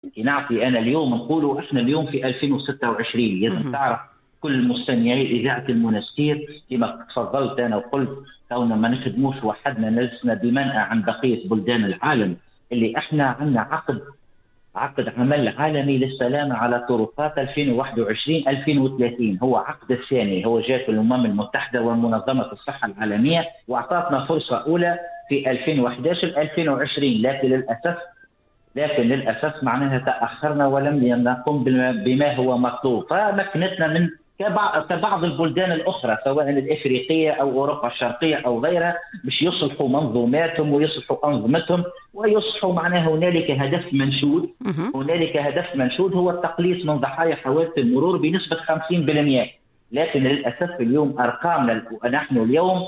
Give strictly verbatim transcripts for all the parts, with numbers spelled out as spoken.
نعطي أنا اليوم نقولوا إحنا اليوم في ألفين وستة وعشرين. لازم تعرف كل مستمعي إذاعة المنستير كما تفضلت أنا وقلت كوننا ما نخدموش وحدنا، نلسنا بمنأى عن بقية بلدان العالم، اللي إحنا عندنا عقد عقد عمل عالمي للسلامة على طرقات ألفين وواحد وعشرين ألفين وثلاثين. هو عقد الثاني، هو جات الأمم المتحدة ومنظمة الصحة العالمية وأعطتنا فرصة أولى في ألفين وأحد عشر ألفين وعشرين، لكن للأسف لكن للأسف معناها تأخرنا ولم نقم بما هو مطلوب، فمكنتنا من كبعض البلدان الأخرى سواء الإفريقية أو أوروبا الشرقية أو غيرها باش يصلحوا منظوماتهم ويصلحوا أنظمتهم ويصلحوا. معناها هنالك هدف منشود، هنالك هدف منشود هو التقليص من ضحايا حوادث المرور بنسبة خمسين بالمئة. لكن للأسف اليوم أرقامنا نحن اليوم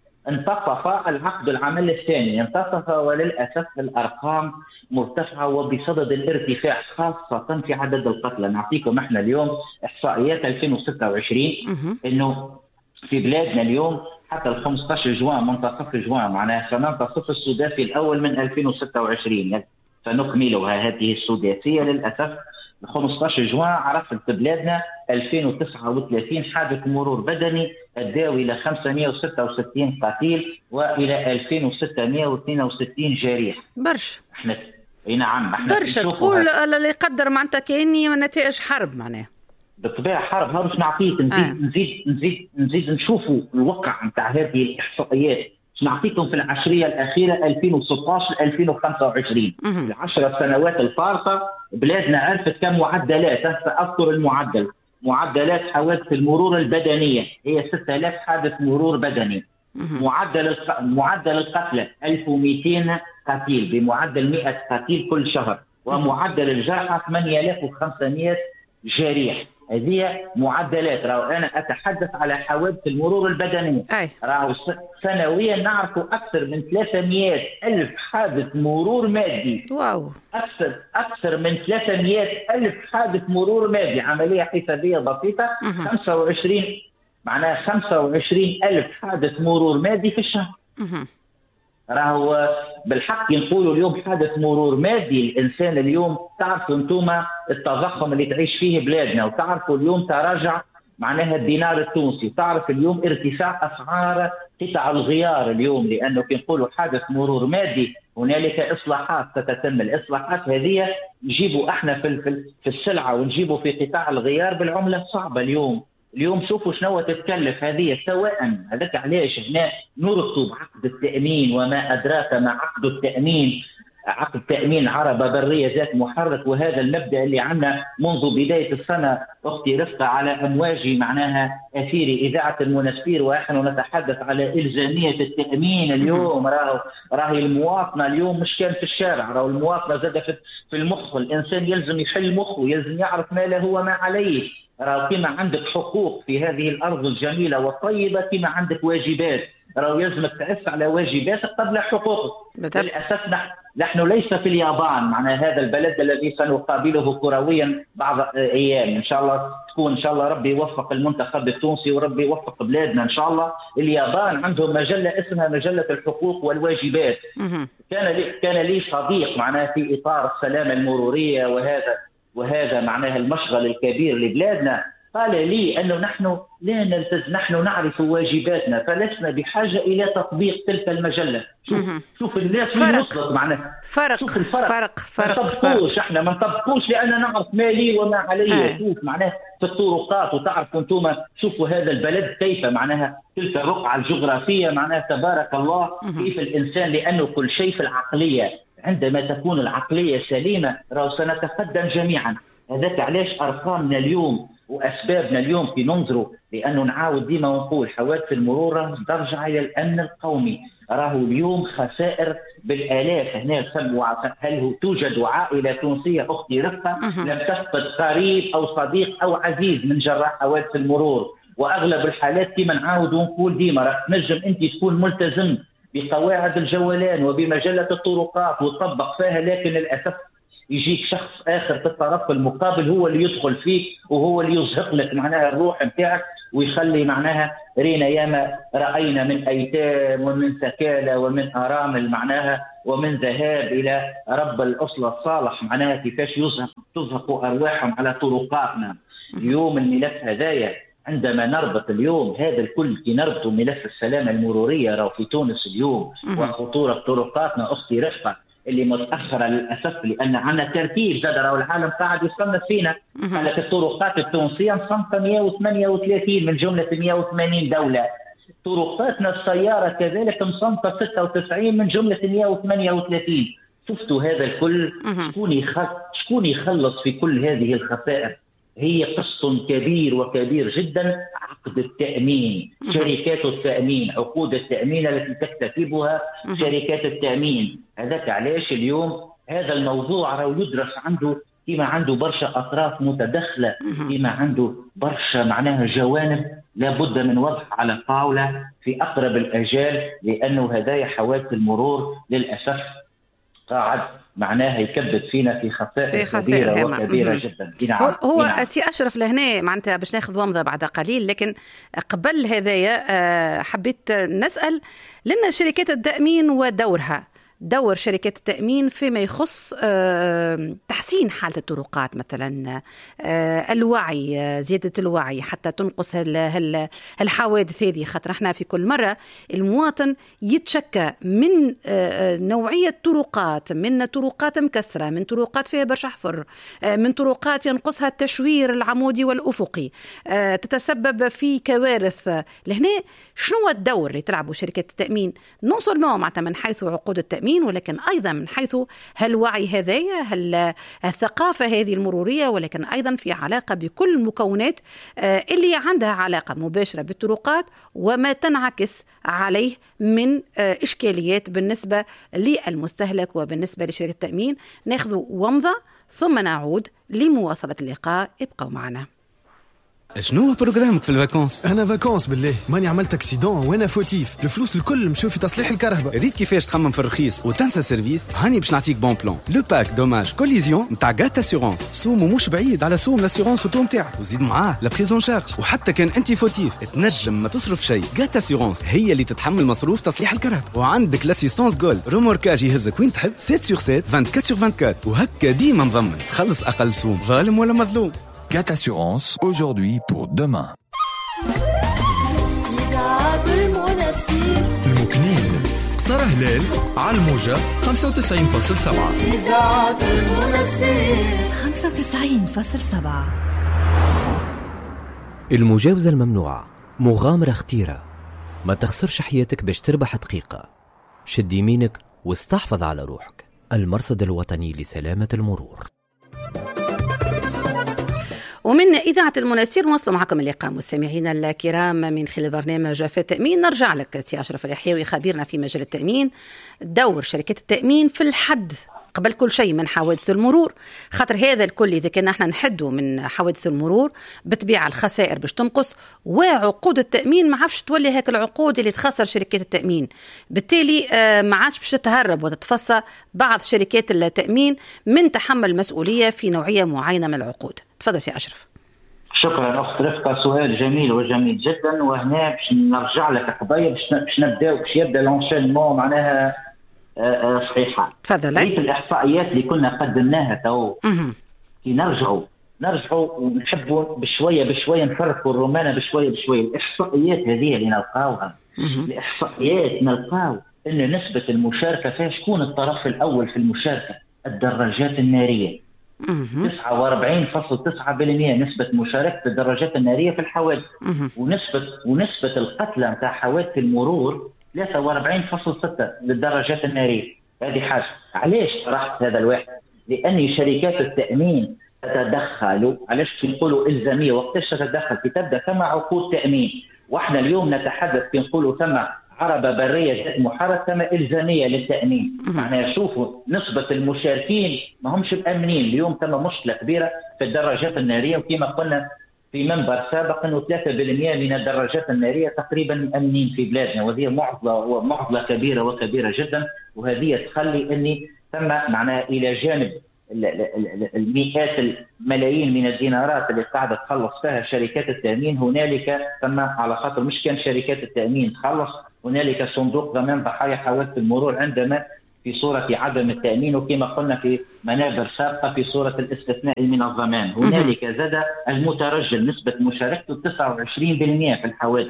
انتصف العقد العمل الثاني، انتصف وللأسف الأرقام مرتفعة وبصدد الارتفاع خاصة في عدد القتلى. نعطيكم احنا اليوم إحصائيات ألفين وستة وعشرين إنه في بلادنا اليوم حتى ال خمسة عشر جوان منتصف جوان معناها سننتصف السداسي الأول من ألفين وستة وعشرين، فنكملها هذه السداسية. للأسف خمسة عشر جوان عرفت بلادنا ألفين وتسعة وثلاثين حادث مرور بدني أداوي إلى خمسمئة وستة وستين قتيل وإلى ألفين وستمئة واثنين وستين جريح. برشا. احنا اي نعم احنا برشا تقول اللي يقدر معناتها كأني نتائج حرب معناها. بالطبيعة حرب. ها باش نعطيك نزيد آه. نزيد نزيد نزيد نشوفوا الواقع نتاع هذه الإحصائيات. نعطيكم في العشرية الأخيرة ألفين وستة عشر ألفين وخمسة وعشرين العشر سنوات الفارقة بلادنا عرفت كم معدلات. أذكر المعدل معدلات حوادث المرور البدنية هي ستة آلاف حادث مرور بدني. معدل معدل القتلى ألف ومئتين قتيل بمعدل مئة قتيل كل شهر، ومعدل الجرحى ثمانية آلاف وخمسمئة جريح. هذه معدلات. راهو أنا أتحدث على حوادث المرور البدني. راهو سنويا نعرف أكثر من ثلاثمئة ألف حادث مرور مادي. واو. أكثر أكثر من ثلاثمئة ألف حادث مرور مادي. عملية حسابية بسيطة. خمسة وعشرين معناها خمسة وعشرين ألف حادث مرور مادي في الشهر. راهو بالحق نقولوا اليوم حادث مرور مادي. الانسان اليوم تعرفوا انتم التضخم اللي تعيش فيه بلادنا، وتعرفوا اليوم تراجع معناها الدينار التونسي، تعرف اليوم ارتفاع اسعار قطع الغيار اليوم، لانه كي نقولوا حادث مرور مادي هنالك اصلاحات ستتم. الاصلاحات هذه نجيبوا احنا في في السلعه ونجيبوا في قطاع الغيار بالعمله الصعبه اليوم. اليوم شوفوا شنو تتكلف هذه، سواء هذاك علاش هنا نرتب عقد التأمين وما أدراك ما عقد التأمين. عقد تأمين عربة برية ذات محرك، وهذا المبدأ اللي عندنا منذ بداية السنة أختي رفقة على أمواج معناها أثير إذاعة المنستير، ونحن نتحدث على إلزامية التأمين اليوم. راهو راهي المواطنة اليوم مش كان في الشارع، راهو المواطنة زاد في المخ. الإنسان يلزم يحل مخه، يلزم يعرف ما له وما عليه. راهو كما عندك حقوق في هذه الأرض الجميلة والطيبة كما عندك واجبات، راهو يلزمك تعف على واجباتك قبل حقوقك. للأسف نحن ليس في اليابان، معنى هذا البلد الذي سنقابله كرويا بعض أيام إن شاء الله تكون إن شاء الله ربي يوفق المنتخب التونسي وربي يوفق بلادنا إن شاء الله. اليابان عندهم مجلة اسمها مجلة الحقوق والواجبات. كان لي كان لي صديق معناه في إطار السلامة المرورية وهذا وهذا معناها المشغل الكبير لبلادنا، قال لي أنه نحن لا نلتزم، نحن نعرف واجباتنا فلسنا بحاجة إلى تطبيق تلك المجلة. شوف, شوف الناس اللي وصلت معناها فرق شوف الفرق فرق فرق ما نطبقوش احنا ما نطبقوش لأننا نعرف ما لي وما علي. آه. شوف معناها في الطرقات، وتعرفوا انتم شوفوا هذا البلد كيف معناها تلك الرقعة الجغرافية معناها تبارك الله كيف الإنسان، لأنه كل شيء في العقلية. عندما تكون العقلية سليمة راهو سنتقدم جميعا. هذاك علاش أرقامنا اليوم وأسبابنا اليوم في ننظروا، لأنه نعاود ديما ونقول حوادث المرور ترجع إلى الأمن القومي. راهو اليوم خسائر بالآلاف. هنا هل توجد عائلة تونسية أختي رفقة لم تفقد قريب أو صديق أو عزيز من جراء حوادث المرور؟ وأغلب الحالات كما نعاود ونقول ديما راح تنجم أنت تكون ملتزم بقواعد الجولان وبمجلة الطرقات وتطبق فيها، لكن للأسف يجيك شخص آخر في الطرف المقابل هو اللي يدخل فيك وهو اللي يزهق لك معناها الروح نتاعك، ويخلي معناها رينا ياما رأينا من أيتام ومن سكالة ومن أرامل معناها ومن ذهاب إلى رب الأصل الصالح معناها كيفاش يزهق تزهق أرواحهم على طرقاتنا. اليوم الملف هدايا عندما نربط اليوم هذا الكل كي نربط ملف السلامة المرورية راهو في تونس اليوم وخطورة طرقاتنا أختي رفقة اللي متأخرة للأسف، لأن عندنا ترتيب زاد راهو العالم قاعد يصنف فينا. قالت الطرقات التونسية مصنفة مئة وثمانية وثلاثين من جملة مئة وثمانين دولة، طرقاتنا السيارة كذلك مصنفة ستة وتسعين من جملة مئة وثمانية وثلاثين. شفتوا هذا الكل؟ شكون يخ... شكون يخلص في كل هذه الخسائر؟ هي قسط كبير وكبير جدا عقد التأمين، شركات التأمين، عقود التأمين التي تكتسبها شركات التأمين. هذاك علاش اليوم هذا الموضوع راهو يدرس عنده كما عنده برشا أطراف متدخلة، كما عنده برشا معناها جوانب لابد من وضعها على الطاولة في أقرب الأجال، لأنه هذايا حوادث المرور للأسف قاعد معناها يكبد فينا في خسائر كبيرة وكبيرة جدا. هو, هو سي أشرف لهنا معناتها باش ناخذ ومضة بعد قليل، لكن قبل هذايا حبيت نسأل لأن شركات التأمين ودورها، دور شركات التأمين فيما يخص تحسين حالة الطرقات مثلا، الوعي، زيادة الوعي حتى تنقص الحوادث هذه، خاطر احنا في كل مرة المواطن يتشكى من نوعية طرقات، من طرقات مكسرة، من طرقات فيها برشا حفر، من طرقات ينقصها التشوير العمودي والأفقي، تتسبب في كوارث. لهنا شنو الدور اللي تلعبه شركات التأمين نون سولمون معناتها من حيث عقود التأمين، ولكن أيضا من حيث هالوعي هذايا، هل الثقافة هذه المرورية، ولكن أيضا في علاقة بكل المكونات اللي عندها علاقة مباشرة بالطرقات وما تنعكس عليه من إشكاليات بالنسبة للمستهلك وبالنسبة لشركة التأمين. ناخذ ومضة ثم نعود لمواصلة اللقاء، ابقوا معنا. شنو هو بروجرامك في الفاكونس؟ انا فاكونس بالله ماني عملت اكسيدون وانا فوتيف، الفلوس الكل مشوا في تصليح الكهرباء. ريت كيفاش تخمم في الرخيص وتنسى سيرفيس؟ هاني باش نعطيك بون بلان، لو باك دوماج كوليزيون نتاع غات اسيورونس، سومو مش بعيد على سوم لاسيورونس اوتو نتاعك، وزيد معاه لا بريزون شارج. وحتى كان انت فوتيف تنجم ما تصرف شيء، غات اسيورونس هي اللي تتحمل مصروف تصليح الكهرباء، وعندك لاسيستانس جولد روموركاج يهزك وين تحب سبعة سور سبعة أربعة وعشرين سور أربعة وعشرين، وهكا ديما مضمن تخلص اقل سوم، ظالم ولا مظلوم. Gat Assurance, aujourd'hui pour demain. المكنين قصر هلال على الموجة خمسة وتسعين فاصلة سبعة خمسة وتسعين فاصلة سبعة. المجاوزة الممنوعة مغامرة خطيرة، ما تخسرش حياتك باش تربح دقيقة، شد يمينك واستحفظ على روحك. المرصد الوطني لسلامة المرور. ومن إذاعة المناسير نواصلوا معكم اللقاء مستمعينا الكرام من خلال برنامج في التأمين. نرجع لك سي أشرف اليحيوي خبيرنا في مجال التأمين، دور شركات التأمين في الحد قبل كل شيء من حوادث المرور، خاطر هذا الكل إذا كنا احنا نحدوا من حوادث المرور بتبيع الخسائر باش تنقص، وعقود التأمين ما عادش تولي هيك العقود اللي تخسر شركات التأمين، بالتالي ما عادش باش تتهرب وتتفصى بعض شركات التأمين من تحمل مسؤولية في نوعية معينة من العقود. تفضل سي أشرف. شكرا أخت رفقة، سؤال جميل وجميل جدا، وهنا باش نرجع لك قضية باش نبداو باش يبدا لونشينمون معناها صحيحة. تفضل. هذه الإحصائيات اللي كنا قدمناها تو كي نرجعوا نرجعوا ونحبوا بشوية بشوية نفرقوا الرومانة بشوية بشوية. الإحصائيات هذه اللي نلقاوها، الإحصائيات نلقاو إن نسبة المشاركة فيها شكون الطرف الأول في المشاركة؟ الدراجات النارية، تسعة وأربعين فاصلة تسعة بالمئة نسبة مشاركة الدراجات النارية في الحوادث، ونسبة ونسبة القتلى نتاع حوادث المرور ثلاثة وأربعين فاصلة ستة للدراجات النارية. هذه حاجة. علاش طرحت هذا الواحد؟ لأن شركات التأمين تتدخل. علاش نقولوا إلزامية؟ وقتاش تتدخل؟ في تبدأ ثم عقود تأمين، واحنا اليوم نتحدث في نقولوا ثم عربة برية جات محرك ثم إلزامية للتأمين. معناها شوفوا نسبة المشاركين ما همش مأمنين. اليوم ثم مشكلة كبيرة في الدراجات النارية، وكما قلنا في منبر سابق انه ثلاثة بالمئة من الدراجات النارية تقريبا مأمنين في بلادنا، وهذه معضلة ومعضلة كبيرة وكبيرة جدا. وهذه تخلي اني ثم معناها الى جانب المئات الملايين من الدينارات اللي قاعده تخلص فيها شركات التامين، هنالك ثم على خاطر مش كان شركات التامين تخلص، هنالك صندوق ضمان ضحايا حوادث المرور عندما في صورة عدم التأمين، وكما قلنا في منابر سابقة في صورة الاستثناء من الضمان. هنالك زاد المترجل نسبة مشاركته تسعة وعشرين بالمئة في الحوادث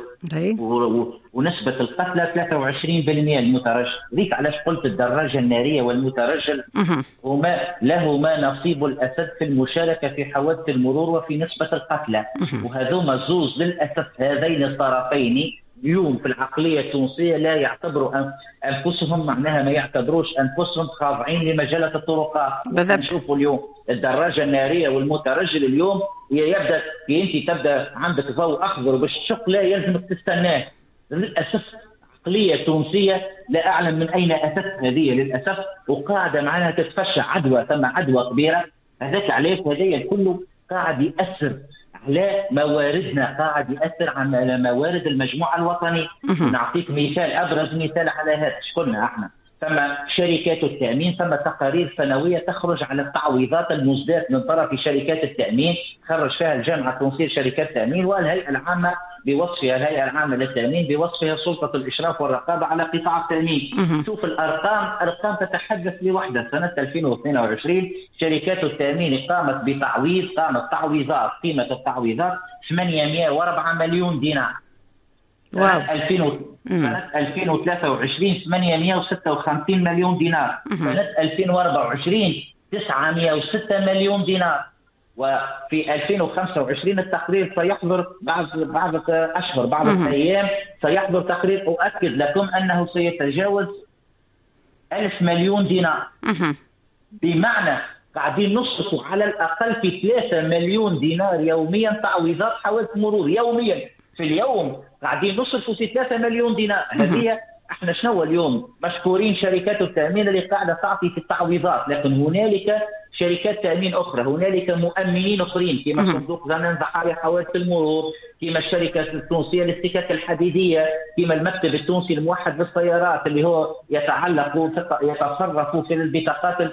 ونسبة القتلى ثلاثة وعشرين بالمئة المترجل. ذيك علاش قلت الدراجة النارية والمترجل هما لهما نصيب الأسد في المشاركة في حوادث المرور وفي نسبة القتلى، وهذوما زوز للأسف هذين الطرفين اليوم في العقلية التونسية لا يعتبروا أنفسهم، معناها ما يعتبروش أنفسهم خاضعين لمجلة الطرقات. نشوفوا اليوم الدراجة النارية والمترجل اليوم يبدأ أنت تبدأ عندك ضوء أخضر باش تشق لا يلزمك تستناه. للأسف عقلية تونسية لا أعلم من أين أتت هذه للأسف، وقاعدة معناها تتفشى عدوى، ثم عدوى كبيرة. هذاك عليه هذا الكل قاعد يأثر على مواردنا، قاعد يأثر على موارد المجموعة الوطنية. نعطيك مثال، أبرز مثال على هذا شكرنا احنا ثم شركات التأمين، ثم تقارير سنوية تخرج على التعويضات المزدات من طرف شركات التأمين، خرج فيها الجامعة التونسية شركات التأمين والهيئة العامة بوصفها الهيئة العامة للتأمين بوصفها سلطة الإشراف والرقابة على قطاع التأمين. شوف الأرقام، أرقام تتحدث لوحدها. سنة ألفين واثنين وعشرين شركات التأمين قامت بتعويض، قامت تعويضات، قيمة التعويضات ثمانمئة وأربعة مليون دينار. واو. سنة ألفين وثلاثة وعشرين ثمانمئة وستة وخمسين مليون دينار. سنة ألفين وأربعة وعشرين تسعمئة وستة مليون دينار. وفي ألفين وخمسة وعشرين التقرير سيحضر بعد بعد أشهر بعد أيام سيحضر تقرير أؤكد لكم أنه سيتجاوز ألف مليون دينار. بمعنى قاعدين نصرفوا على الأقل في ثلاثة مليون دينار يوميا تعويضات حوادث مرور يوميا. في اليوم قاعدين نصرفوا في ثلاثة مليون دينار. هذه احنا شنو اليوم مشكورين شركات التأمين اللي قاعدة تعطي في التعويضات، لكن هنالك شركات تأمين أخرى، هنالك مؤمنين آخرين كما صندوق ضمان ضحايا حوادث المرور، كما الشركة التونسية للاستكاك الحديدية، كما المكتب التونسي الموحد للسيارات اللي هو يتعلق يتصرف في البطاقات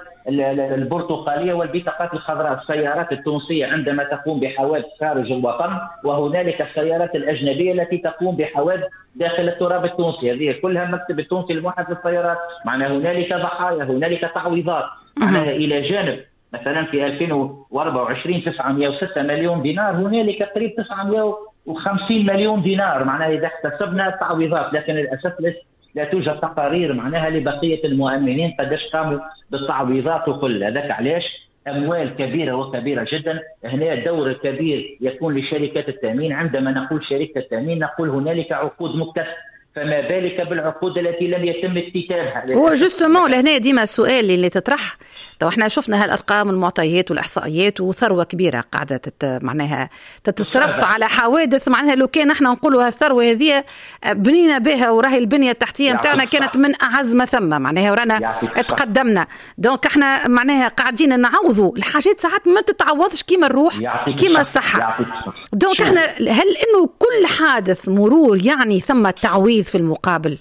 البرتقالية والبطاقات الخضراء. السيارات التونسية عندما تقوم بحوادث خارج الوطن، وهنالك السيارات الأجنبية التي تقوم بحوادث داخل التراب التونسي، هذه كلها المكتب التونسي الموحد للسيارات. معناها هنالك ضحايا، هنالك تعويضات. معناها إلى جانب مثلا في ألفين وأربعة وعشرين تسعمئة وستة مليون دينار، هنالك قريب تسعمئة وخمسين مليون دينار. معناها إذا احتسبنا التعويضات، لكن للأسف لا توجد تقارير معناها لبقية المؤمنين قداش قاموا بالتعويضات وكل هذاك. علاش؟ أموال كبيرة وكبيرة جدا. هنا الدور الكبير يكون لشركات التأمين. عندما نقول شركة التأمين نقول هنالك عقود مكتسبة، فما بالك بالعقود التي لم يتم اكتتابها. هو جوستومون لهنا ديما السؤال اللي تطرح. تو احنا شفنا هالارقام المعطيات والاحصائيات وثروه كبيره قاعده تت معناها تتصرف على حوادث. معناها لو كان احنا نقولوا هالثروه هذه بنينا بها وراهي البنيه التحتيه نتاعنا كانت من اعز ما ثم، معناها ورانا تقدمنا. دونك احنا معناها قاعدين نعوضوا الحاجات ساعات ما تتعوضش كيما الروح كيما الصحه. دونك احنا هل انه كل حادث مرور يعني ثم تعويض في المقابل؟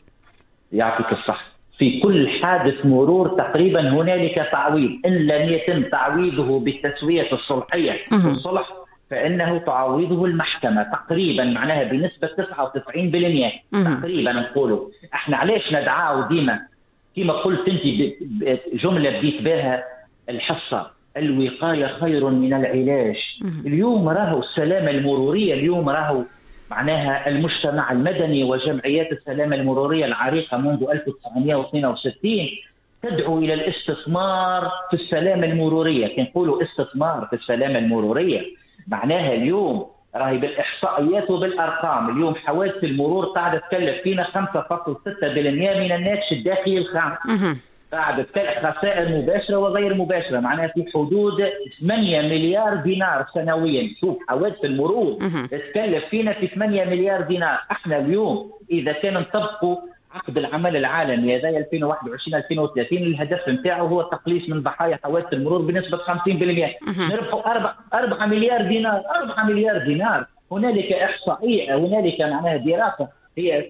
يعطيك الصح. في كل حادث مرور تقريبا هنالك تعويض، إن لم يتم تعويضه بالتسوية الصلحية والصلح فإنه تعويضه المحكمة تقريبا، معناها بنسبة تسعة وتسعين بالمئة تقريبا. نقوله احنا علاش ندعاو ديما كما قلت انت جملة بديت بها الحصة، الوقاية خير من العلاج. اليوم راهو السلامة المرورية، اليوم راهو معناها المجتمع المدني وجمعيات السلامة المرورية العريقة منذ ألف وتسعمئة واثنين وستين تدعو إلى الاستثمار في السلامة المرورية. كنقولوا استثمار في السلامة المرورية معناها اليوم راهي بالإحصائيات وبالأرقام. اليوم حوادث المرور قاعدة تكلف فينا خمسة فاصلة ستة بالمئة من الناتج الداخلي الخام، قاعدة تكلف خسائر مباشرة وغير مباشرة، معناها في حدود ثمانية مليار دينار سنويا. شوف حوادث المرور تكلف فينا في ثمانية مليار دينار. احنا اليوم إذا كان نطبقوا عقد العمل العالمي هذا ألفين وواحد وعشرين ألفين وثلاثين الهدف نتاعه هو التقليص من ضحايا حوادث المرور بنسبة خمسين بالمئة، نربحوا أربعة مليار دينار. أربعة مليار دينار. هنالك إحصائية، هنالك معناها دراسة هي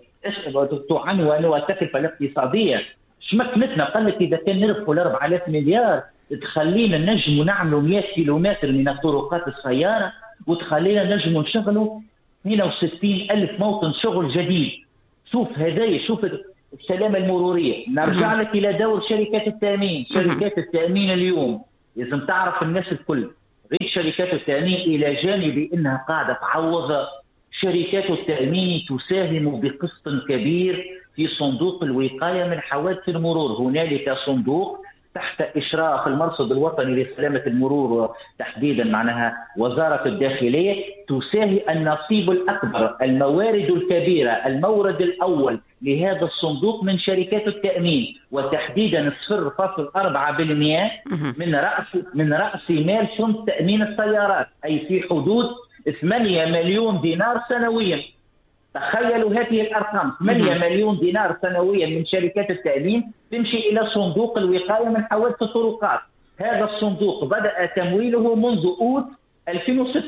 تعنون والتكلفة الاقتصادية شمكنتنا. قال لك إذا كان نربحوا الأربعة آلاف مليار تخلينا نجم نعملوا مئة كيلومتر من الطرقات السيارة، وتخلينا نجم نشغلوا اثنين وستين ألف موطن شغل جديد. شوف هذايا، شوف السلامة المرورية. نرجع لك إلى دور شركات التأمين. شركات التأمين اليوم لازم تعرف الناس الكل، غير شركات التأمين إلى جانب أنها قاعدة تعوض، شركات التأمين تساهم بقسط كبير في صندوق الوقاية من حوادث المرور. هنالك صندوق تحت إشراف المرصد الوطني لسلامة المرور تحديدا معناها وزارة الداخلية، تساهم النصيب الأكبر، الموارد الكبيرة، المورد الأول لهذا الصندوق من شركات التأمين، وتحديدا صفر فاصلة أربعة بالمئة من رأس من رأس مال فند تأمين السيارات، أي في حدود ثمانية مليون دينار سنويا. تخيلوا هذه الأرقام، ثمانية مليون دينار سنويا من شركات التأمين تمشي إلى صندوق الوقاية من حوادث الطرقات. هذا الصندوق بدأ تمويله منذ أوت ألفين وستة،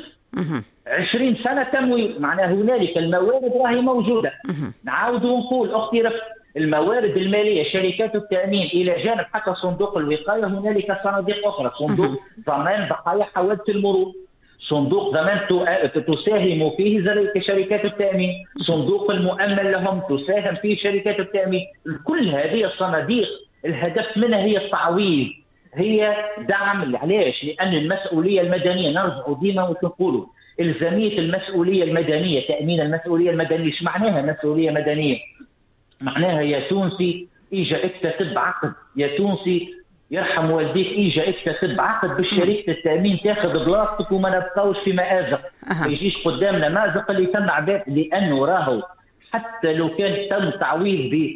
عشرين سنة تمويل، معناه هنالك الموارد راهي موجودة. نعاود ونقول أختي رفت، الموارد المالية شركات التأمين إلى جانب حتى صندوق الوقاية هنالك صناديق أخرى، صندوق ضمان ضحايا حوادث المرور، صندوق ضمان تساهم فيه شركات التأمين، صندوق المؤمن لهم تساهم فيه شركات التأمين. كل هذه الصناديق الهدف منها هي التعويض، هي دعم. علاش؟ لأن المسؤولية المدنية، نرجع ديما ونقولوا إلزامية المسؤولية المدنية، تأمين المسؤولية المدنية. ايش معناها مسؤولية مدنية؟ معناها يا تونسي إجا اكتسب عقد، يا تونسي يرحم والديك إجا اكتسب عقد بالشركة التأمين تاخذ بلاصتك وما نبقاوش في مآزق. ما يجيش قدامنا مازق اللي تم عباد، لأنه راهو حتى لو كان تم تعويض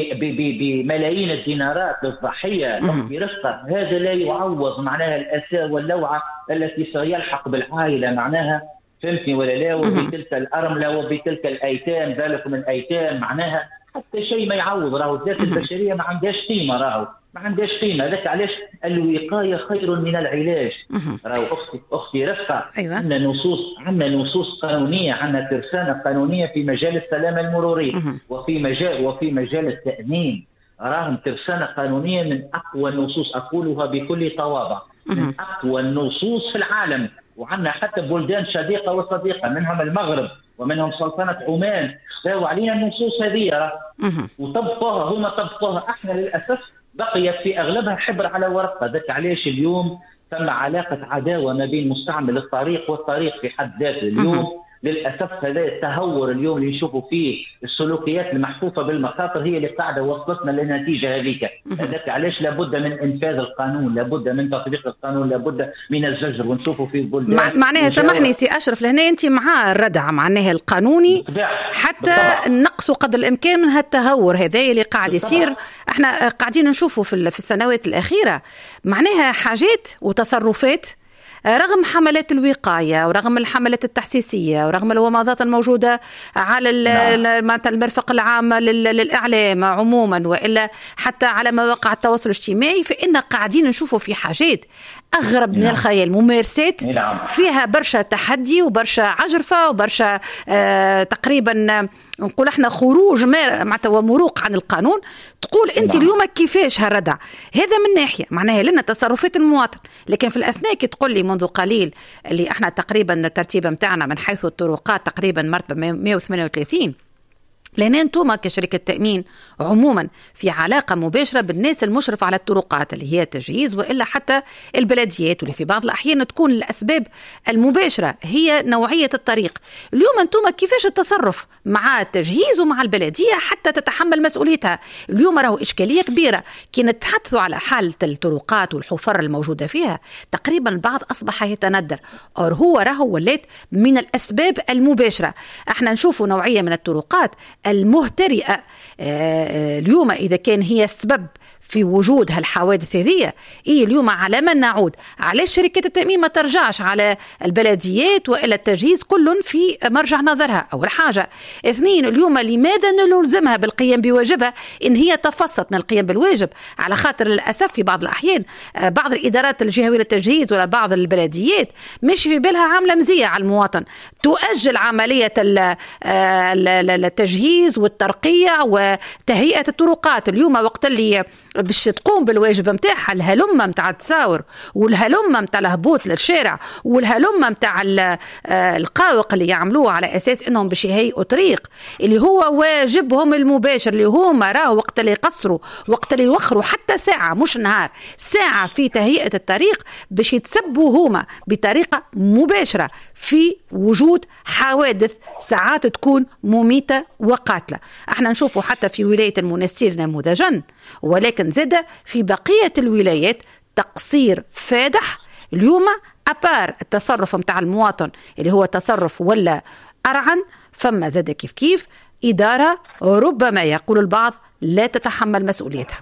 بملايين الدينارات للضحية في رفقة، هذا لا يعوض معناها الأسى واللوعة التي سيلحق بالعائلة، معناها فهمتني ولا لا؟ وبتلك الأرملة وبتلك الأيتام، ذلك من أيتام، معناها حتى شيء ما يعوض. راهو الذات البشرية ما عندهاش قيمة، راهو ما عندهاش قيمة. ذاك علاش الوقاية خير من العلاج. راهو أختي أختي رفقة، أيوة. عندنا نصوص عندنا نصوص قانونية، عندنا ترسانة قانونية في مجال السلامة المرورية وفي مجال وفي مجال التأمين. راهم ترسانة قانونية من أقوى النصوص، أقولها بكل تواضع، من أقوى النصوص في العالم. وعندنا حتى بلدان شقيقة وصديقة، منهم المغرب ومنهم سلطنة عمان، استوى علينا النصوص هذه وطبقوها، هم طبقوها. احنا للأسف بقيت في أغلبها حبر على ورقة. ذاك علاش اليوم ثم علاقة عداوة ما بين مستعمل الطريق والطريق في حد ذاته. اليوم للأسف هذا التهور اليوم اللي نشوفوا فيه السلوكيات المحفوفة بالمخاطر هي اللي قاعدة وصلتنا للنتيجة هذيك. هذاك علاش لابد من إنفاذ القانون، لابد من تطبيق القانون، لابد من الزجر. ونشوفوا في بلدان معناها سامحني سي أشرف لهنا أنت مع الردع معناها القانوني حتى نقصوا قدر الإمكان من هالتهور هذا اللي قاعد يصير. احنا قاعدين نشوفوا في السنوات الأخيرة معناها حاجات وتصرفات رغم حملات الوقاية ورغم الحملات التحسيسية ورغم الومضات الموجودة على المرفق العام للإعلام عموما وإلا حتى على مواقع التواصل الاجتماعي، فإن قاعدين نشوفوا في حاجات أغرب من الخيال، ممارسات فيها برشا تحدي وبرشا عجرفة وبرشا آه تقريبا نقول احنا خروج معناتها ومروق عن القانون. تقول انت اليوم كيفاش هالردع هذا من ناحيه معناها لنا تصرفات المواطن، لكن في الاثناء كي تقول لي منذ قليل اللي احنا تقريبا الترتيب متاعنا من حيث الطرقات تقريبا مرتبه مئة وثمانية وثلاثين، لأن أنتم كشركة تأمين عموما في علاقة مباشرة بالناس المشرفة على الطرقات اللي هي تجهيز وإلا حتى البلديات، واللي في بعض الأحيان تكون الأسباب المباشرة هي نوعية الطريق. اليوم أنتم كيفاش التصرف مع التجهيز ومع البلدية حتى تتحمل مسؤوليتها؟ اليوم راهو إشكالية كبيرة كي نتحدثوا على حالة الطرقات والحفر الموجودة فيها، تقريبا البعض أصبح يتندر أو هو راهو ولات من الأسباب المباشرة. احنا نشوفوا نوعية من الطرقات المهترئة اليوم إذا كان هي السبب في وجود هالحوادث هذه، إيه اليوم على من نعود؟ على شركة التأمين ما ترجعش على البلديات وإلا التجهيز كل في مرجع نظرها؟ أول حاجة. اثنين، اليوم لماذا نلزمها بالقيام بواجبها إن هي تفصت من القيام بالواجب؟ على خاطر للأسف في بعض الأحيان بعض الإدارات الجهوية للتجهيز ولا بعض البلديات مش في بالها عاملة مزية على المواطن، تؤجل عملية التجهيز والترقية وتهيئة الطرقات. اليوم وقت اللي باش تقوم بالواجب متاعها، الهلمة متاع التساور والهلمة متاع الهبوط للشارع والهلمة متاع القاوق اللي يعملوه على أساس أنهم باش يهيئوا طريق اللي هو واجبهم المباشر، اللي هما راه وقت اللي يقصروا وقت اللي يوخروا حتى ساعة مش نهار، ساعة في تهيئة الطريق باش يتسبوا هما بطريقة مباشرة في وجود حوادث ساعات تكون مميتة وقاتلة. احنا نشوفوا حتى في ولاية المنستير نموذجا، ولكن زاد في بقية الولايات تقصير فادح. اليوم أبار التصرف متاع المواطن اللي هو تصرف ولا أرعن، فما زاد كيف كيف إدارة ربما يقول البعض لا تتحمل مسؤوليتها.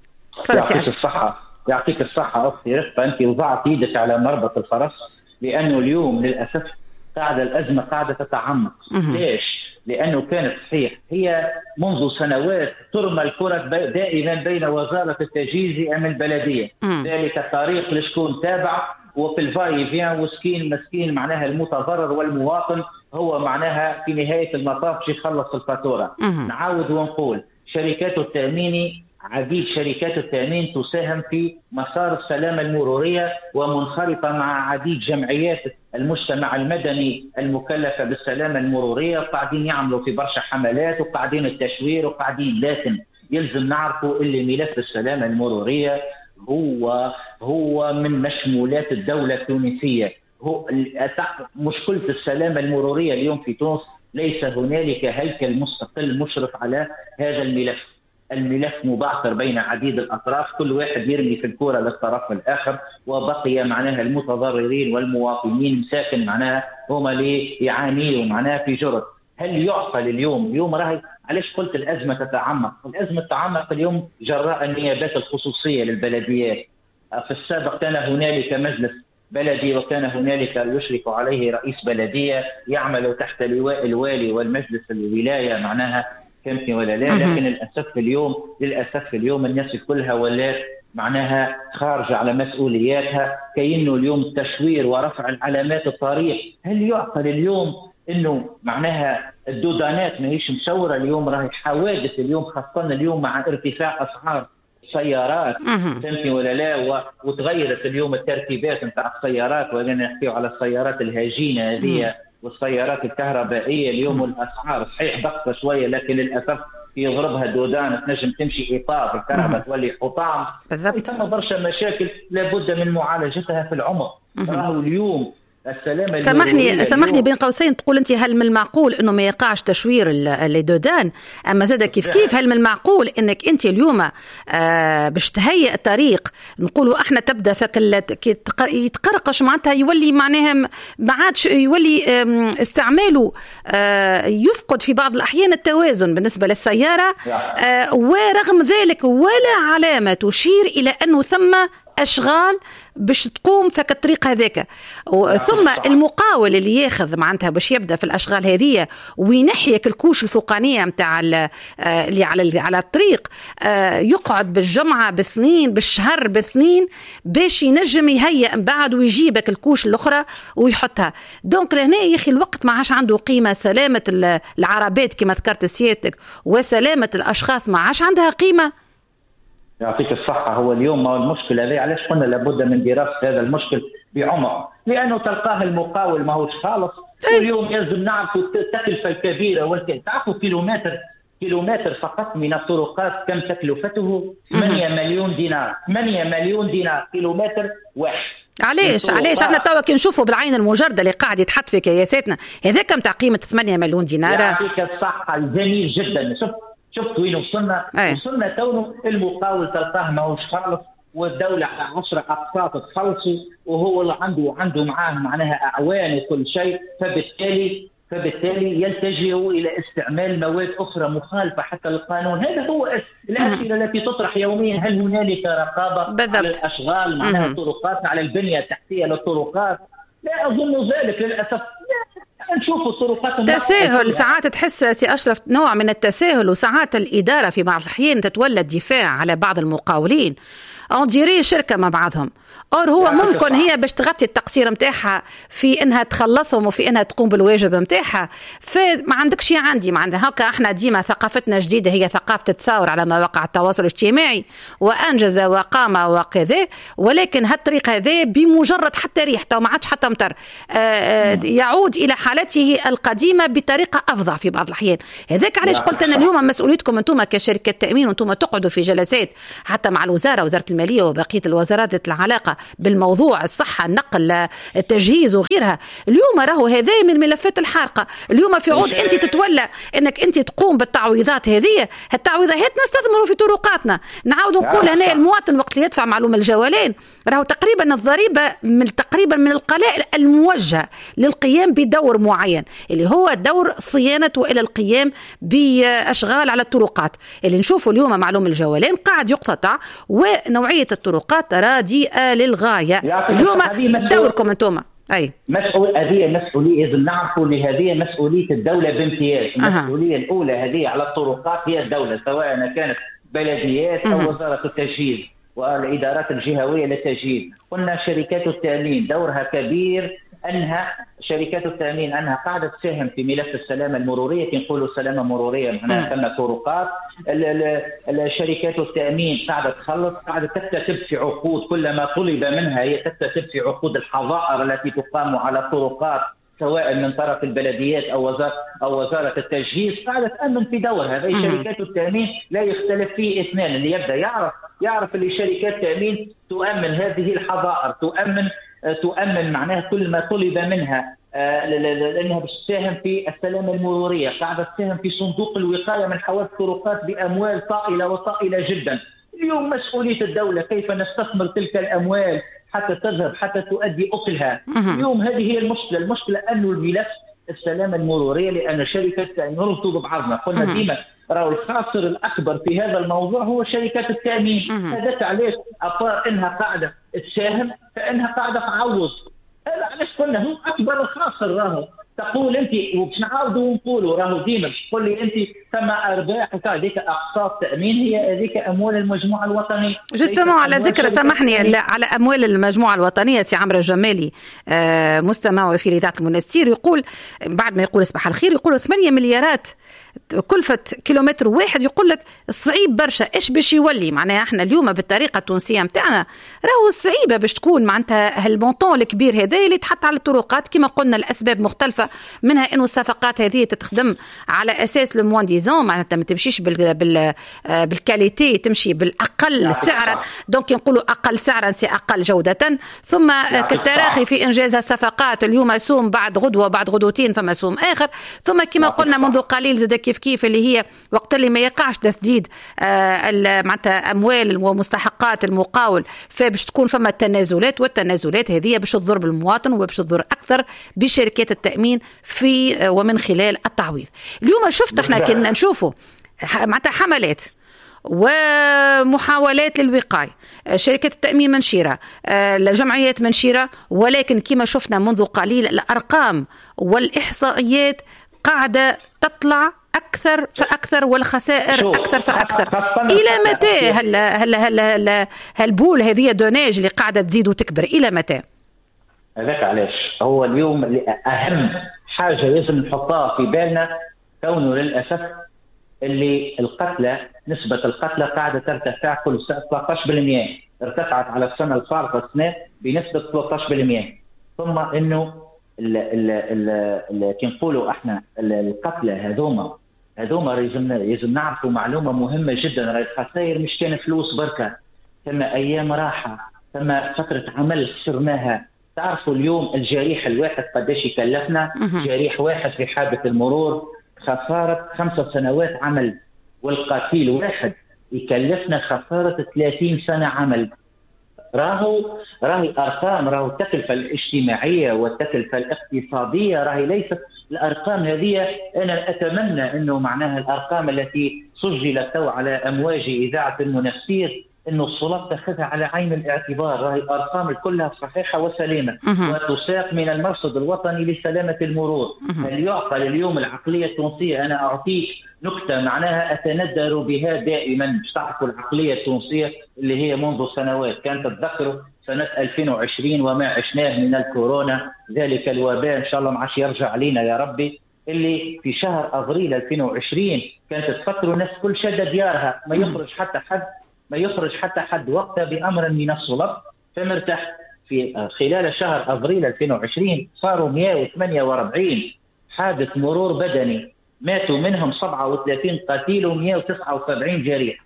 يعطيك الصحة يعطيك الصحة أختي رفقة، أنت وضعت يدك على مربط الفرس، لأنه اليوم للأسف قاعدة الأزمة قاعدة تتعمق. ليش؟ لأنه كانت صحيح هي منذ سنوات ترمى الكرة دائما بين وزارة التجهيز أم البلدية، ذلك الطريق لشكون تابع وفي الفاي فيان وسكين مسكين معناها المتضرر والمواطن هو معناها في نهاية المطاف شي يخلص الفاتورة. نعاود ونقول شركات التأمين، عديد شركات التأمين تساهم في مسار السلامة المرورية ومنخرطة مع عديد جمعيات المجتمع المدني المكلفة بالسلامة المرورية، وقاعدين يعملوا في برشا حملات وقاعدين التشوير وقاعدين، لكن يلزم نعرفوا اللي ملف السلامة المرورية هو هو من مشمولات الدولة التونسية. هو مشكلة السلامة المرورية اليوم في تونس ليس هنالك هيكل مستقل مشرف على هذا الملف. الملف مبعثر بين عديد الأطراف، كل واحد يرمي في الكرة للطرف الآخر، وبقي معناها المتضررين والمواطنين مساكن معناها هم اللي يعانيوا معناها في جرد. هل يعقل اليوم اليوم راهي علاش قلت الأزمة تتعمق؟ الأزمة تتعمق اليوم جراء النيابات الخصوصية للبلديات. في السابق كان هنالك مجلس بلدي وكان هنالك يشرف عليه رئيس بلدية يعمل تحت لواء الوالي والمجلس الولاية معناها كمتي ولا لا، لكن للأسف اليوم للأسف اليوم الناس كلها ولات معناها خارجة على مسؤولياتها، كأنه اليوم تشوير ورفع العلامات الطريق. هل يعقل اليوم انه معناها الدودانات ما هيش مشورة اليوم؟ راهي حوادث اليوم خاصة اليوم مع ارتفاع أسعار السيارات فهمتني ولا لا، وتغيرت اليوم الترتيبات نتاع السيارات، وأنا نحكي على السيارات الهجينة هذه والسيارات الكهربائية. اليوم الأسعار صحيح ضغطة شوية، لكن للأسف يضربها دودان تنجم تمشي إطار الكهرباء تولي حطام. ثم برشا مشاكل لابد من معالجتها في العمر. راهو اليوم السلامة سامحني سامحني بين قوسين تقول انت هل من المعقول انه ما يقعش تشوير الليدودان؟ اما زاد كيف كيف هل من المعقول انك انت اليوم آه باش تهيئ الطريق نقولوا احنا تبدا فك يتقرقش معناتها يولي معناها ما عادش يولي استعماله آه يفقد في بعض الاحيان التوازن بالنسبه للسياره آه ورغم ذلك ولا علامه تشير الى انه ثم أشغال باش تقوم فك الطريق هذاك. ثم المقاول اللي ياخذ معناتها باش يبدا في الأشغال هذه وينحيك الكوش الفوقانية متاع اللي على على الطريق يقعد بالجمعة باثنين بالشهر باثنين باش ينجم يهيئ من بعد ويجيبك الكوش الأخرى ويحطها. دونك لهنا يا أخي الوقت ما عادش عنده قيمة. سلامة العربات كما ذكرت سيادتك وسلامة الأشخاص ما عادش عندها قيمة. يعطيك الصحة. هو اليوم ما المشكلة هذه علاش قلنا لابد من دراسة هذا المشكل بعمق، لأنه تلقاه المقاول ما هوش خالص. اليوم يلزم نعرفوا التكلفة الكبيرة والكبيرة. تعرفوا كيلومتر كيلومتر فقط من الطرقات كم تكلفته؟ ثمانية مليون دينار. ثمانية مليون دينار كيلومتر واحد. علاش علاش احنا توا كي نشوفوا بالعين المجرده اللي قاعد يتحط في كياساتنا هذا كم تاع قيمة ثمانية مليون دينار؟ يعطيك الصحة. جميل جدا. شوف شفت وين وصلنا؟ أيه. وصلنا تونه المقاول تلقاه ماهوش خالص والدولة على عشرة أقساط تخلصوا وهو اللي عنده عنده معاه معناها أعوان وكل شيء، فبالتالي فبالتالي يلتجئوا إلى استعمال مواد أخرى مخالفة حتى للقانون. هذا هو الأسئلة التي تطرح يوميا. هل هنالك رقابة بالضبط على الأشغال معناها الطرقات على البنية التحتية للطرقات؟ لا أظن ذلك للأسف. نشوف الطرقات تساهل ساعات تحس سي أشرف نوع من التساهل، وساعات الإدارة في بعض الأحيان تتولى الدفاع على بعض المقاولين اون ديري شركه مع بعضهم، اور هو ممكن هي باش تغطي التقصير نتاعها في انها تخلصهم وفي انها تقوم بالواجب نتاعها. فما عندكش عندي ما عندها هكا. احنا ديما ثقافتنا جديده هي ثقافه التساور على مواقع التواصل الاجتماعي، وانجز وقام وكذا، ولكن هالطريقه هذه بمجرد حتى ريح تو ما عادش حتى مطر يعود الى حالته القديمه بطريقه افظع في بعض الاحيان. هذاك علاش قلت انا اليوم مسؤوليتكم انتم كشركه تامين، وانتم تقعدوا في جلسات حتى مع الوزاره، وزاره الماليه وبقيه الوزارات ذات العلاقه بالموضوع، الصحه، النقل، التجهيز وغيرها. اليوم راهو هذا من الملفات الحارقه. اليوم في عود انت تتولى انك انت تقوم بالتعويضات هذه. التعويضات نستثمروا في طرقاتنا. نعاود نقول هنا المواطن وقت اللي يدفع معلومه الجوالين راهو تقريبا الضريبه من تقريبا من القلائل الموجهه للقيام بدور معين اللي هو دور صيانه والى القيام باشغال على الطرقات. اللي نشوفوا اليوم معلوم الجوالين قاعد يقتطع، ونوعيه الطرقات رديئه للغايه. اليوم دوركم انتم اي مسؤول هذه مسؤوليه اذا نعرفوا لهذه مسؤوليه الدوله بامتياز. المسؤوليه أه. الاولى هذه على الطرقات هي الدوله، سواء كانت بلديات او أه. وزاره التجهيز والادارات الجهويه للتجهيز. قلنا شركات التامين دورها كبير، انها شركات التامين انها قاعده تساهم في ملف السلامه المروريه. كي نقولوا سلامه مروريه معناها ثم طرقات. شركات التامين قاعده تخلص، قاعده تكتسب في عقود، كلما طلب منها هي تكتسب في عقود الحظائر التي تقام على الطرقات سواء من طرف البلديات او وزاره او وزاره التجهيز، قاعده تامن في دورها. هذه شركات التامين لا يختلف فيه اثنان. اللي يبدا يعرف يعرف اللي شركات التامين تؤمن هذه الحظائر، تؤمن تؤمن معناها كل ما طلب منها، لانها تساهم في السلامه المروريه، قاعده تساهم في صندوق الوقايه من حوادث الطرقات باموال طائله وطائله جدا. اليوم مسؤوليه الدوله كيف نستثمر تلك الاموال حتى تذهب حتى تؤدي أكلها. اليوم هذه هي المشكله، المشكله انه الملف السلامه المروريه، لان شركه نربطوا ببعضنا. قلنا ديما راهو الخاسر الاكبر في هذا الموضوع هو شركات التامين. هذاك علاش اطار انها قاعده تساهم فانها قاعده تعوض. هذا علاش قلنا هم اكبر الخاسر. راهو تقول انت وباش نعاودوا ونقولوا راهو ديما تقول لي انت ثم ارباح هذيك اقساط تامين، هي هذيك اموال المجموعه الوطنيه. جوستومون على ذكر سامحني على اموال المجموعه الوطنيه، سي عمرو الجمالي آه مستمع في اذاعه المنستير يقول بعد ما يقول اصبح الخير، يقول ثمانية مليارات كلفة كيلومتر واحد. يقول لك الصعيب برشا ايش باش يولي. معناها احنا اليوم بالطريقه التونسيه نتاعنا راهو الصعيبه باش تكون معناتها هالمونطون الكبير هذا اللي تحط على الطرقات. كما قلنا الاسباب مختلفه، منها انه الصفقات هذه تتخدم على اساس الموان ديزون، معناتها ما تمشيش بال بال بالكاليتي، تمشي بالاقل سعرا. دونك نقولوا اقل سعرا سي اقل جوده. ثم كالتراخي في انجاز الصفقات، اليوم سوم بعد غدوه بعد غدوتين فما سوم اخر. ثم كما قلنا منذ قليل زاد كيف كيف اللي هي وقت اللي ما يقعش تسديد آه معناتها اموال ومستحقات المقاول، فباش تكون فما تنازلات، والتنازلات هذه باش تضر بالمواطن وباش تضر اكثر بشركات التامين في آه ومن خلال التعويض. اليوم شفت احنا كنا نشوفوا معناتها حملات ومحاولات للوقاية، شركة التأمين منشيرة، الجمعيات منشيرة، ولكن كما شفنا منذ قليل الأرقام والإحصائيات قاعدة تطلع أكثر فأكثر والخسائر أكثر فأكثر. إلى متى هل هل هل هل هالبول هذه دوناج اللي قاعدة تزيد وتكبر؟ إلى متى؟ هذاك علاش هو اليوم أهم حاجة لازم نحطها في بالنا، كونه للأسف اللي القتلى نسبة القتلى قاعدة ترتفع كل سنة ثلاثة عشر بالمئة، ارتفعت على السنة الفارقة السنة بنسبة ثلاثة عشر بالمئة. ثم إنه ال ال ال كي نقولوا احنا القتلى هذوما هذوما لازم لازم نعرفوا معلومة مهمة جدا. راهي الخسائر مش كان فلوس بركة، ثم أيام راحة، ثم فترة عمل خسرناها. تعرفوا اليوم الجريح الواحد قداش يكلفنا؟ جريح واحد في حادث المرور خسارة خمسة سنوات عمل، والقتيل واحد يكلفنا خسارة ثلاثين سنة عمل. راهو راهي أرقام، راهو التكلفة الاجتماعية والتكلفة الاقتصادية راهي ليست الأرقام هذه. أنا أتمنى أنه معناها الأرقام التي سجلت على أمواج إذاعة المنستير انه السلطه تاخذها على عين الاعتبار، راهي الارقام كلها صحيحه وسليمه وتساق من المرصد الوطني لسلامه المرور. هل يعقل اليوم العقليه التونسيه؟ انا اعطيك نكته معناها اتندر بها دائما، مش تعرفوا العقليه التونسيه اللي هي منذ سنوات، كانت تتذكروا سنه ألفين وعشرين وما عشناه من الكورونا، ذلك الوباء ان شاء الله ما عادش يرجع علينا يا ربي، اللي في شهر ابريل ألفين وعشرين كانت تفكروا الناس كل شد ديارها، ما يخرج حتى حد ما يخرج حتى حد وقتها بامر من السلطه، فمرتاح. في خلال شهر ابريل ألفين وعشرين صاروا مئة وثمانية وأربعين حادث مرور بدني، ماتوا منهم سبعة وثلاثين قتيل ومئة وتسعة وسبعين جريح.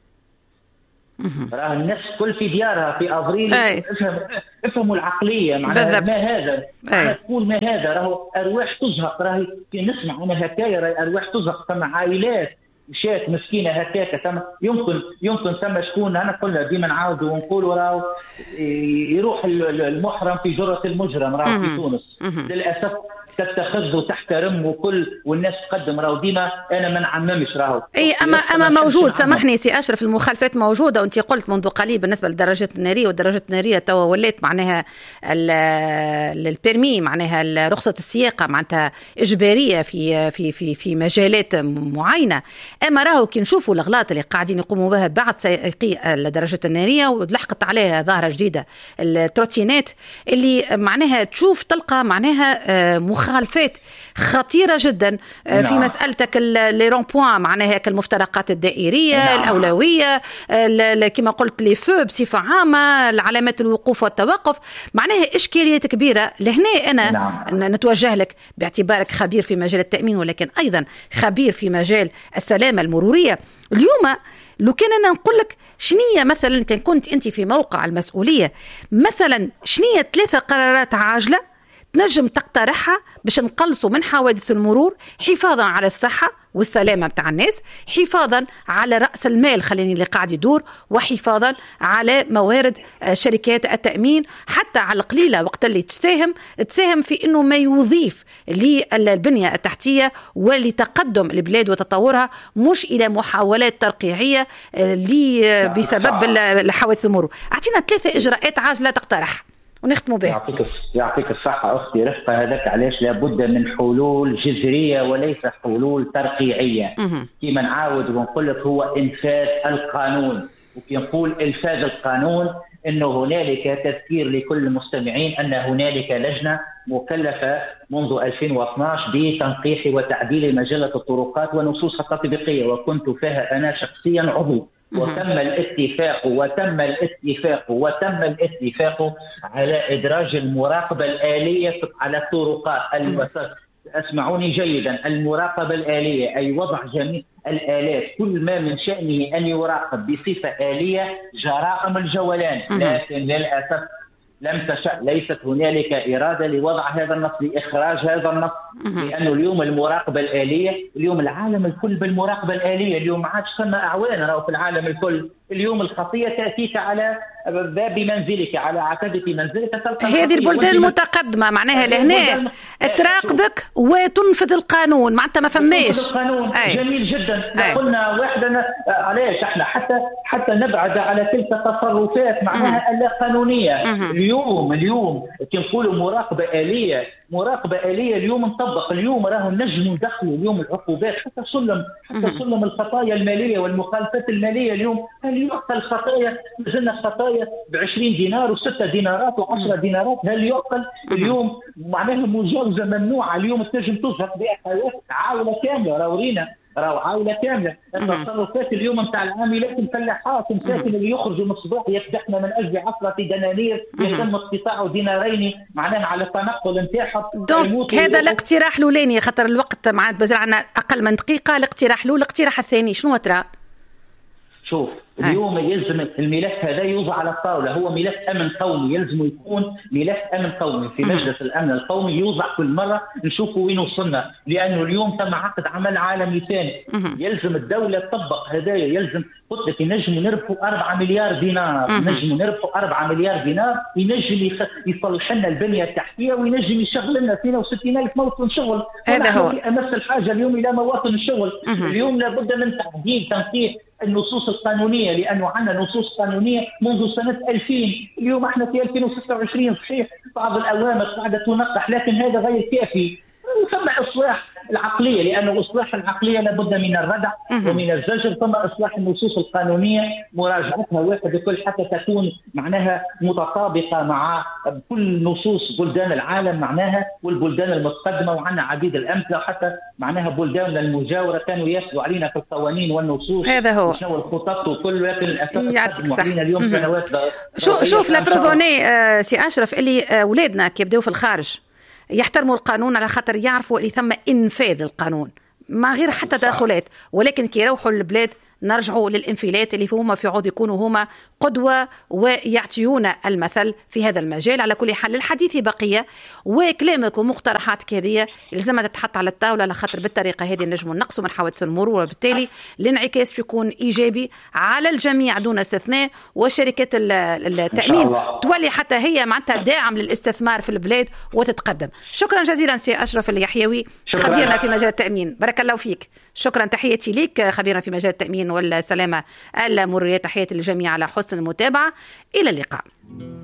راه الناس كل في ديارها في ابريل. افهم افهموا العقليه معناها ما هذا، انا تقول ما هذا، راهو ارواح تزهق، راهي نسمع انا هكايا، راهي ارواح تزهق، ثم عائلات مشات مسكينه هكاك، ثم يمكن يمكن ثم شكون، انا قلنا ديما نعاودوا ونقولوا راهو يروح المحرم في جرة المجرم، راهو في تونس للاسف تتخذ وتحترم وكل والناس تقدم، راهو ديما انا ما نعممش راهو اي اما اما موجود. سامحني سي اشرف، المخالفات موجوده، وانت قلت منذ قليل بالنسبه للدرجات الناريه، والدرجات الناريه توا ولات معناها البيرمي معناها رخصه السياقه معناتها اجباريه في في في في مجالات معينه. اما راهو كي نشوفوا الاغلاط اللي قاعدين يقوموا بها بعض سائقي الدرجات الناريه، ولحقت عليها ظاهره جديده التروتينات، اللي معناها تشوف تلقى معناها مخالفات خطيره جدا في نعم. مسالتك لي رون بوين معناها كالمفترقات الدائريه نعم. الاولويه كما قلت لي فو بصفه عامه، العلامات الوقوف والتوقف، معناها اشكاليات كبيره. لهنا انا نعم. نتوجه لك باعتبارك خبير في مجال التامين، ولكن ايضا خبير في مجال السلامه المروريه. اليوم لو كان انا نقول لك شنية مثلا كان كنت انت في موقع المسؤوليه، مثلا شنية ثلاثه قرارات عاجله تنجم تقترحها باش نقلصوا من حوادث المرور، حفاظا على الصحة والسلامة بتاع الناس، حفاظا على رأس المال خليني اللي قاعد يدور، وحفاظا على موارد شركات التأمين، حتى على القليلة وقت اللي تساهم تساهم في انه ما يضيف للبنية التحتية ولتقدم البلاد وتطورها، مش الى محاولات ترقيعية اللي بسبب الحوادث المرور. اعطينا ثلاثة اجراءات عاجلة تقترح ونختموا بها. يعطيك يعطيك الصحة أختي رفقة، هذاك علاش لابد من حلول جذرية وليس حلول ترقيعية. كما نعاود ونقول لك هو إنفاذ القانون، وكي نقول إنفاذ القانون إنه هنالك تذكير لكل المستمعين أن هنالك لجنة مكلفة منذ ألفين واثناشر بتنقيح وتعديل مجلة الطرقات ونصوصها التطبيقية، وكنت فيها أنا شخصيا عضو، وتم الاتفاق وتم الاتفاق وتم الاتفاق على إدراج المراقبة الآلية على الطرقات. اسمعوني جيدا، المراقبة الآلية أي وضع جميع الآلات كل ما من شأنه أن يراقب بصفة آلية جرائم الجولان، لكن للأسف لم تشأ، ليست هنالك إرادة لوضع هذا النص، لإخراج هذا النص، لأنه اليوم المراقبة الآلية، اليوم العالم الكل بالمراقبة الآلية، اليوم ما عادش ثم أعوان راهو في العالم الكل، اليوم الخطية تأتيك على باب منزلك، على عتبة منزلك تلقى هذه البلدان المتقدمة معناها لهنا تراقبك وتنفذ القانون، معناتها ما فماش القانون. جميل جدا. قلنا واحدة علاش احنا حتى حتى نبعد على تلك التصرفات معناها اللا قانونية. اليوم اليوم كي نقولوا مراقبة آلية، مراقبة آلية اليوم نطبق، اليوم راهو نجم ندخلوا اليوم العقوبات حتى سلم حتى سلم الخطايا المالية والمخالفات المالية. اليوم هل يعقل الخطايا نزلنا خطايا بعشرين دينار وستة دينارات وعشرة دينارات؟ هل يعقل اليوم معناها مجاوزة ممنوعة؟ اليوم تنجم تزهق بها عائلة كاملة، راورينا راهو عائلة كاملة. التصرفات اليوم نتاع العاملات الفلاحات مساكن اللي يخرجوا من الصباح يفتحنا من أجل عشرة دنانير يتم اقتطاع دينارين معناها على التنقل نتاعهم. دونك هذا الاقتراح الأولاني، خاطر الوقت مع بزر عنا أقل من دقيقة. الاقتراح الأول، الاقتراح الثاني شنو ترى؟ شوف اليوم يلزم الملف هذا يوضع على الطاولة، هو ملف أمن قومي، يلزم يكون ملف أمن قومي في مجلس الأمن القومي، يوضع كل مرة نشوفوا وين وصلنا، لأنه اليوم تم عقد عمل عالمي ثاني، يلزم الدولة تطبق هدايا، يلزم قلت لك نجم نربحوا أربعة مليار دينار، نجم نربحوا أربعة مليار دينار، ينجم يصلح لنا البنية التحتية وينجم يشغل لنا اثنين وستين ألف موطن شغل. هذا هو أمس الحاجة اليوم إلى مواطن الشغل. اليوم لابد من تعديل تنقيح النصوص القانونيه، لانه عندنا نصوص قانونيه منذ سنه ألفين، اليوم احنا في ألفين وستة وعشرين، صحيح بعض الاوامر قاعده تنقح لكن هذا غير كافي. ثم اصلاح العقليه، لانه اصلاح العقليه لابد من الردع ومن الزجر. ثم اصلاح النصوص القانونيه، مراجعتها واحد بكل حتى تكون معناها متطابقه مع كل نصوص بلدان العالم معناها والبلدان المتقدمه. وعندنا عديد الامثله، حتى معناها بلدان المجاوره كانوا ياخذوا علينا في القوانين والنصوص هذا هو شنو الخطط وكل، لكن للاسف يعطيك علينا اليوم سنوات. شوف شوف لا بريزوني آه سي اشرف اللي اولادنا آه كي يبداو في الخارج يحترموا القانون على خاطر يعرفوا اللي ثم انفاذ القانون ما غير حتى تدخلات، ولكن كي يروحوا للبلاد نرجعوا للانفلات اللي هما في عوض يكونوا هما قدوة ويعطيونا المثل في هذا المجال. على كل حال الحديث بقية، وكلامك ومقترحاتك هذه لازم تتحط على الطاولة، لخاطر بالطريقة هذه نجموا نقصوا من حوادث المرور، وبالتالي الانعكاس يكون إيجابي على الجميع دون استثناء. وشركات التأمين تولي حتى هي معناتها داعم للاستثمار في البلاد وتتقدم. شكرا جزيلا سي أشرف اليحيوي، خبيرنا في مجال التأمين. بارك الله فيك، شكرا، تحياتي ليك خبيرنا في مجال التأمين والسلامة المرورية. تحياتي للجميع على حسن المتابعة، إلى اللقاء.